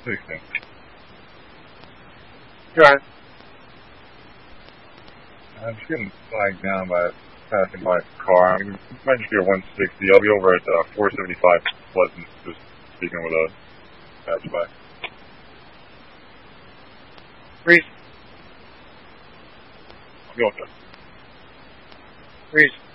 16. Go ahead. I'm just getting flagged down by passing by a car. I mean, might just be a 160. I'll be over at 475 Pleasant, just speaking with a passerby. Reese. I'll be okay. Reese.